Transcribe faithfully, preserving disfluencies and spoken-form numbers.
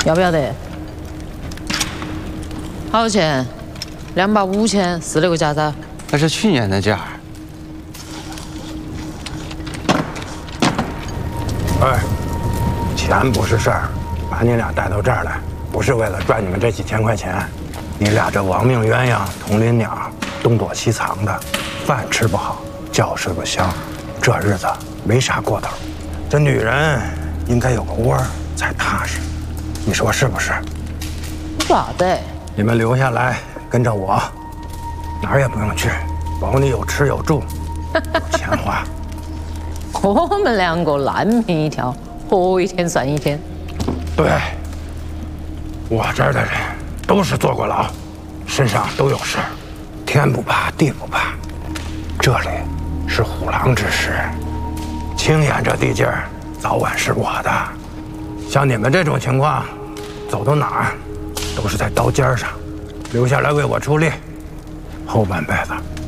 要不要得？好多钱？两把五千，四六个夹子。 那是去年的价。 哎，钱不是事儿，把你俩带到这儿来，不是为了赚你们这几千块钱。你俩这亡命鸳鸯、同林鸟，东躲西藏的，饭吃不好，觉睡不香，这日子没啥过头。这女人应该有个窝才踏实，你说是不是？ 咋的？ 你们留下来跟着我，哪儿也不用去，保你有吃有住，有钱花。 我们两个烂命一条，活一天算一天。 对，我这儿的人都是坐过牢，身上都有事儿，天不怕地不怕。这里是虎狼之师，青岩这地界儿早晚是我的。像你们这种情况，走到哪儿都是在刀尖上，留下来为我出力，后半辈子